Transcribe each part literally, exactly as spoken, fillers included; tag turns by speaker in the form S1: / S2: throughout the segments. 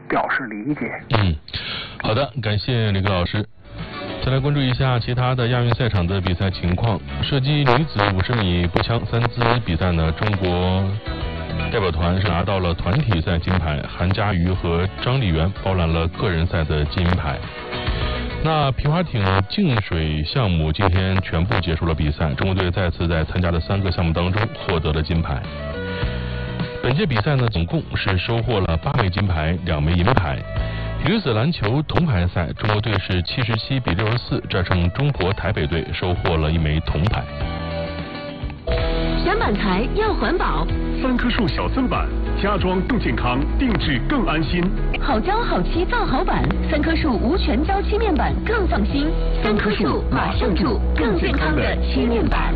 S1: 表示理解。
S2: 嗯，好的，感谢李克老师。再来关注一下其他的亚运赛场的比赛情况。射击女子五十米步枪三姿比赛呢，中国代表团是拿到了团体赛金牌，韩佳瑜和张丽媛包揽了个人赛的金牌。那皮划艇净水项目今天全部结束了比赛，中国队再次在参加的三个项目当中获得了金牌。本届比赛呢，总共是收获了八枚金牌，两枚银牌。女子篮球铜牌赛，中国队是七十七比六十四战胜中国台北队，收获了一枚铜牌。
S3: 选板材要环保，
S4: 三棵树小森板，家装更健康，定制更安心。
S3: 好胶好漆造好板，三棵树无全胶漆面板更放心。三棵树马上住，更健康的漆面板。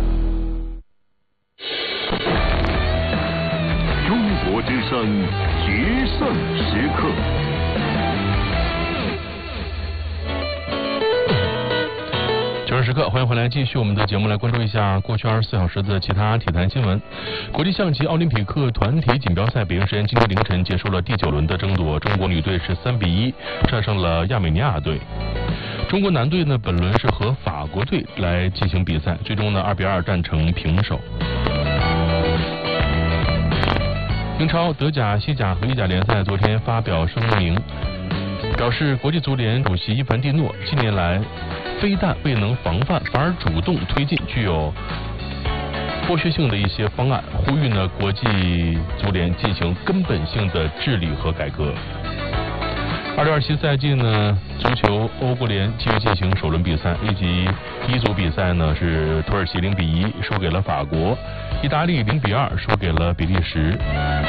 S4: 中国之声决胜时刻。
S2: 九十时刻，欢迎回来，继续我们的节目，来关注一下过去二十四小时的其他体坛新闻。国际象棋奥林匹克团体锦标赛北京时间今天凌晨结束了第九轮的争夺，中国女队是三比一战胜了亚美尼亚队。中国男队呢，本轮是和法国队来进行比赛，最终呢二比二战成平手。英超、德甲、西甲和意甲联赛昨天发表声明，表示国际足联主席伊凡蒂诺近年来非但未能防范，反而主动推进具有剥削性的一些方案，呼吁呢国际足联进行根本性的治理和改革。二零二七赛季呢，足球欧国联继续进行首轮比赛，一级一组比赛呢是土耳其零比一输给了法国，意大利零比二输给了比利时。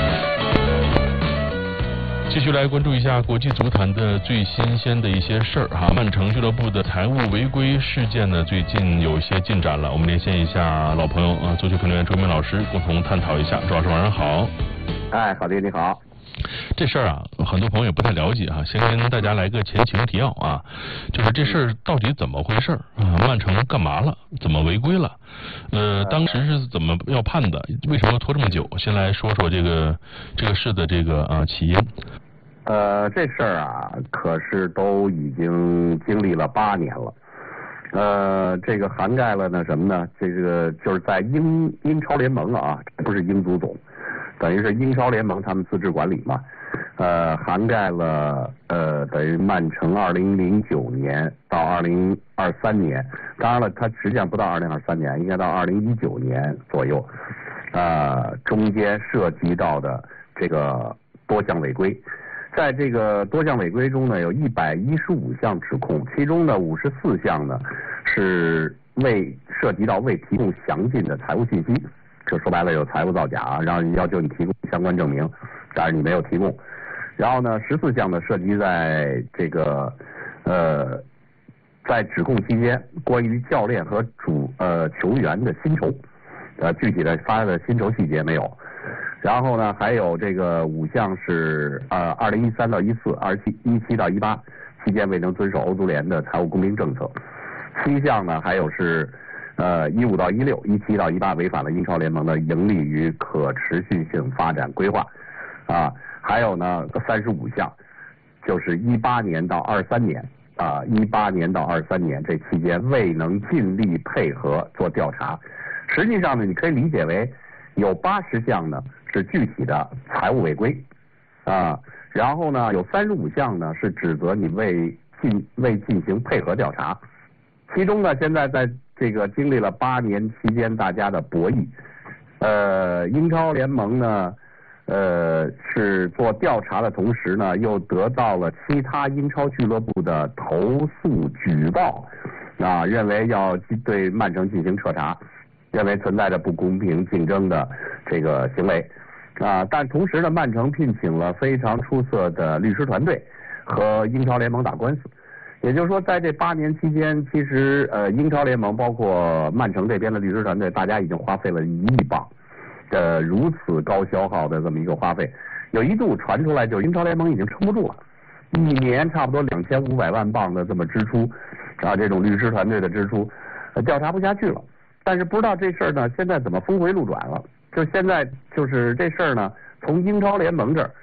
S2: 继续来关注一下国际足坛的最新鲜的一些事儿哈。曼城俱乐部的财务违规事件呢，最近有一些进展了。我们连线一下老朋友啊，足球评论员周明老师，共同探讨一下。周老师晚上好。
S5: 哎，郝弟你好。
S2: 这事儿啊，很多朋友也不太了解哈，先跟大家来个前情提要啊，就是这事儿到底怎么回事啊？曼城干嘛了？怎么违规了？呃，当时是怎么要判的？为什么拖这么久？先来说说这个这个事的这个啊起因。
S5: 呃，这事儿啊，可是都已经经历了八年了。呃，这个涵盖了呢什么呢？这个就是在英英超联盟啊，不是英足总。等于是英超联盟他们自治管理嘛，呃，涵盖了呃，等于曼城二零零九年到二零二三年，当然了，它实际上不到二零二三年，应该到二零一九年左右，呃，中间涉及到的这个多项违规，在这个多项违规中呢，有一百一十五项指控，其中呢五十四项呢是未涉及到未提供详尽的财务信息。就说白了有财务造假，然后要求你提供相关证明，但是你没有提供。然后呢，十四项呢涉及在这个呃，在指控期间关于教练和主呃球员的薪酬，呃具体的发的薪酬细节没有。然后呢，还有这个五项是呃二零一三到一四、二七一七到一八期间未能遵守欧足联的财务公平政策。七项呢还有是。呃，一五到一六、一七到一八违反了英超联盟的盈利与可持续性发展规划，啊，还有呢三十五项，就是一八年到二三年啊，一八年到二三年这期间未能尽力配合做调查。实际上呢，你可以理解为有八十项呢是具体的财务违规，啊，然后呢有三十五项呢是指责你未进未进行配合调查，其中呢现在在这个经历了八年期间大家的博弈，呃，英超联盟呢，呃，是做调查的同时呢，又得到了其他英超俱乐部的投诉举报，啊，认为要对曼城进行彻查，认为存在着不公平竞争的这个行为，啊，但同时呢，曼城聘请了非常出色的律师团队和英超联盟打官司。也就是说，在这八年期间，其实呃，英超联盟包括曼城这边的律师团队，大家已经花费了一亿镑，呃，如此高消耗的这么一个花费，有一度传出来，就是英超联盟已经撑不住了，一年差不多两千五百万镑的这么支出，啊，这种律师团队的支出，呃，调查不下去了。但是不知道这事儿呢，现在怎么峰回路转了？就现在就是这事儿呢，从英超联盟这儿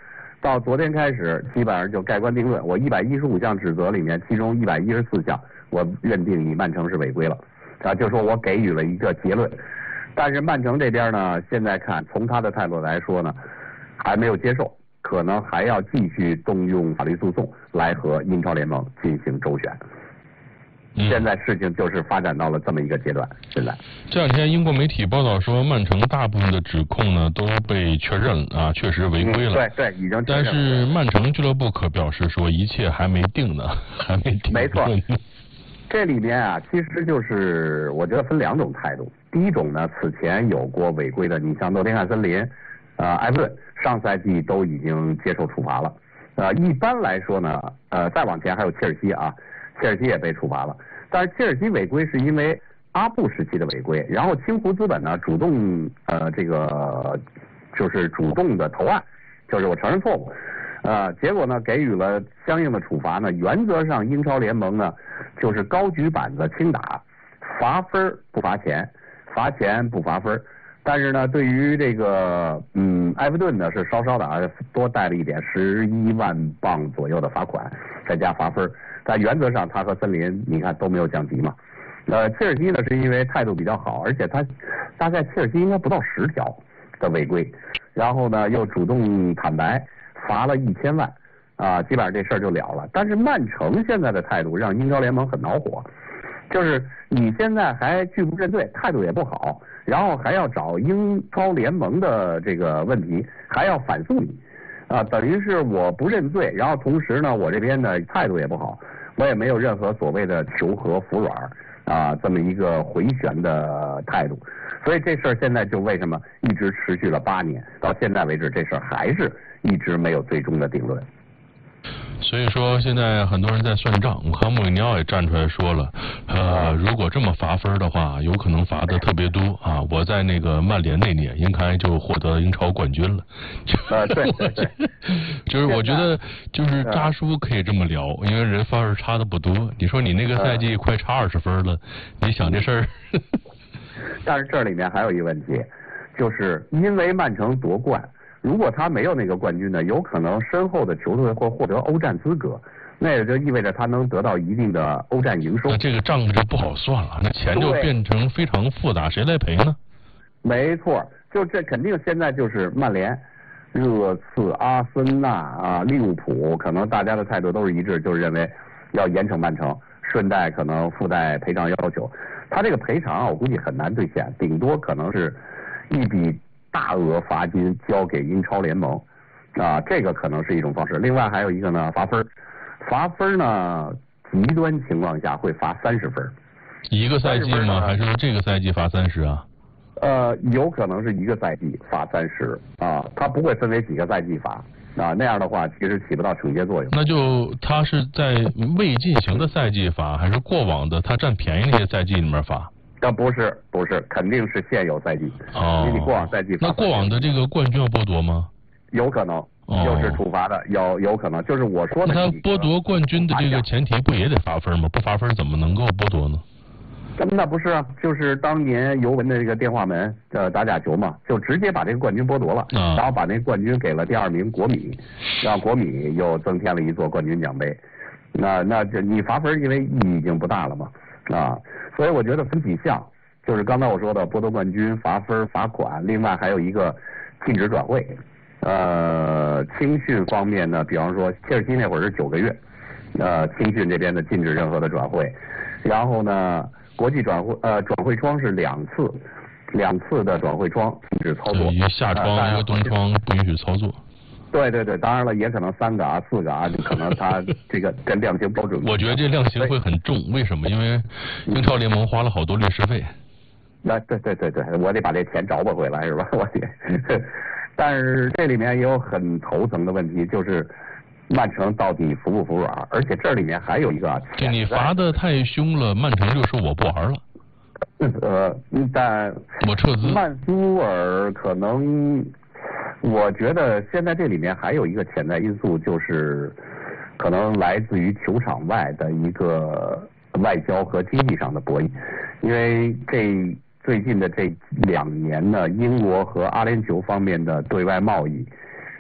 S5: 到昨天开始，基本上就盖棺定论。我一百一十五项指责里面，其中一百一十四项我认定以曼城是违规了，啊，就说我给予了一个结论。但是曼城这边呢，现在看从他的态度来说呢，还没有接受，可能还要继续动用法律诉讼来和英超联盟进行周旋。现在事情就是发展到了这么一个阶段。现在
S2: 这两天英国媒体报道说，曼城大部分的指控呢都被确认啊，确实违规了。
S5: 嗯、对对，已经确认了。
S2: 但是曼城俱乐部可表示说，一切还没定呢，还没定。
S5: 没错。这里面啊，其实就是我觉得分两种态度。第一种呢，此前有过违规的，你像诺丁汉森林、呃埃弗顿，上赛季都已经接受处罚了。呃，一般来说呢，呃，再往前还有切尔西啊。切尔西也被处罚了，但是切尔西违规是因为阿布时期的违规，然后青湖资本呢主动呃这个就是主动的投案，就是我承认错误，呃结果呢给予了相应的处罚呢，原则上英超联盟呢就是高举板子轻打，罚分不罚钱，罚钱不罚分，但是呢对于这个嗯埃弗顿呢是稍稍的啊多带了一点十一万镑左右的罚款，再加罚分。但原则上，他和森林你看都没有降级嘛。呃，切尔西呢是因为态度比较好，而且他大概切尔西应该不到十条的违规，然后呢又主动坦白，罚了一千万，啊，基本上这事儿就了了。但是曼城现在的态度让英超联盟很恼火，就是你现在还拒不认罪，态度也不好，然后还要找英超联盟的这个问题，还要反诉你。啊，等于是我不认罪，然后同时呢，我这边的态度也不好，我也没有任何所谓的求和服软啊这么一个回旋的态度，所以这事儿现在就为什么一直持续了八年，到现在为止，这事儿还是一直没有最终的定论。
S2: 所以说，现在很多人在算账。我看穆里尼奥也站出来说了，呃，如果这么罚分的话，有可能罚的特别多啊。我在那个曼联那年应该就获得英超冠军了。
S5: 啊，对对对，
S2: 就是我觉得，就是扎叔可以这么聊，因为人分儿差的不多。你说你那个赛季快差二十分了，你想这事儿？
S5: 但是这里面还有一个问题，就是因为曼城夺冠。如果他没有那个冠军呢，有可能身后的球队会获得欧战资格，那也就意味着他能得到一定的欧战营收。
S2: 那这个账就不好算了，那钱就变成非常复杂，谁来赔呢？
S5: 没错，就这肯定现在就是曼联、热刺、阿森纳啊、利物浦，可能大家的态度都是一致，就是认为要严惩曼城，顺带可能附带赔偿要求。他这个赔偿我估计很难兑现，顶多可能是一笔大额罚金交给英超联盟，啊，这个可能是一种方式。另外还有一个呢，罚分，罚分呢，极端情况下会罚三十分。
S2: 一个赛季吗？还是这个赛季罚三十啊？
S5: 呃，有可能是一个赛季罚三十啊，它不会分为几个赛季罚啊，那样的话其实起不到惩戒作用。
S2: 那就他是在未进行的赛季罚，还是过往的他占便宜那些赛季里面罚？
S5: 那不是不是，肯定是现有赛季。
S2: 哦，
S5: 因为你过往赛季罚。
S2: 那过往的这个冠军要剥夺吗？
S5: 有可能，就是处罚的，有有可能，就是我说的。
S2: 那他剥夺冠军的这个前提不也得罚分吗？不罚分怎么能够剥夺呢？
S5: 那不是啊，就是当年尤文的这个电话门呃打假球嘛，就直接把这个冠军剥夺了，
S2: 啊、
S5: 然后把那个冠军给了第二名国米，让国米又增添了一座冠军奖杯。那那这你罚分，因为意义已经不大了嘛，啊，所以我觉得分几项，就是刚才我说的剥夺冠军、罚分、罚款，另外还有一个禁止转会。呃，青训方面呢，比方说切尔西那会儿是九个月，呃，青训这边的禁止任何的转会，然后呢。国际转会呃转会窗是两次，两次的转会窗禁止操作，
S2: 一个夏窗、呃、一个冬窗不允许操作。
S5: 对对对，当然了，也可能三个啊、四个啊，可能他这个跟量刑标准。
S2: 我觉得这量刑会很重，为什么？因为英超联盟花了好多律师费。
S5: 那、嗯、对对对对，我得把这钱找不回来是吧？我得。但是这里面也有很头层的问题，就是。曼城到底服不服软？而且这里面还有一个，
S2: 对你罚的太凶了，曼城就说我不玩了。
S5: 呃，但
S2: 我撤资。
S5: 曼苏尔可能，我觉得现在这里面还有一个潜在因素，就是可能来自于球场外的一个外交和经济上的博弈，因为这最近的这两年呢，英国和阿联酋方面的对外贸易。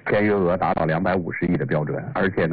S5: 签约额达到两百五十亿的标准，而且呢。